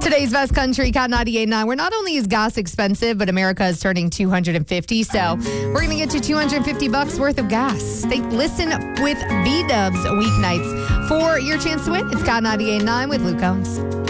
Today's Best Country, Cat 98.9. Where not only is gas expensive, but America is turning 250. So we're going to get you $250 worth of gas. Listen with B-Dubs weeknights for your chance to win. It's Cat 98.9 with Luke Combs.